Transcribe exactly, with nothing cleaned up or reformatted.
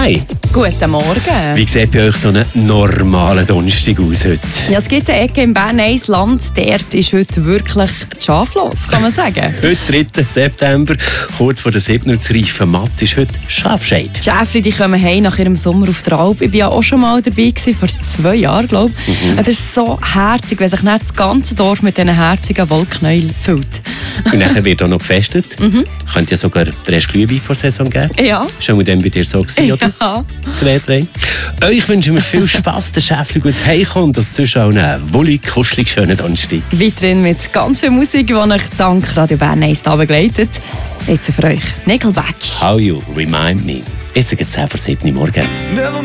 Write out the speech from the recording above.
Hi. Guten Morgen. Wie sieht bei euch so ein normaler Donnerstag aus heute? Ja, es gibt eine Ecke in Bern, ein Land, dort ist heute wirklich schaflos, kann man sagen. Heute, dritter September, kurz vor der siebten Uhr, reifen Matt, ist heute Schafscheid. Die Schäfli, die kommen heim nach ihrem Sommer auf der Alp. Ich war ja auch schon mal dabei, gewesen, vor zwei Jahren, glaube ich. Mhm. Es ist so herzig, wenn sich dann das ganze Dorf mit diesen herzigen Wollknäueln füllt. Und nachher wird auch noch gefestet. Mhm. Könnte ja sogar den Rest Glühwein vor der Saison geben. Ja. Schon mit dem bei dir so gewesen, oder? Ja. Zwei, drei. Euch wünschen wir viel Spass, den Schäfli gut heimkommen und dass sonst auch einen wollig, kuschelig schönen Donnerstag. Weiterhin mit ganz viel Musik, die euch dank Radio Bern eins begleitet. Jetzt für euch Nickelback. How You Remind Me. Jetzt geht es zehn vor sieben Uhr morgen.